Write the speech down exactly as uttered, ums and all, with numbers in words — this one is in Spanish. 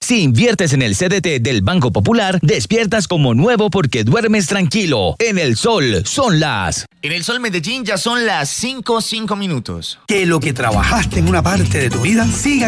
Si inviertes en el C D T del Banco Popular, despiertas como nuevo porque duermes tranquilo. En el Sol son las... En el Sol Medellín ya son las cinco, cinco minutos. Que lo que trabajaste en una parte de tu vida siga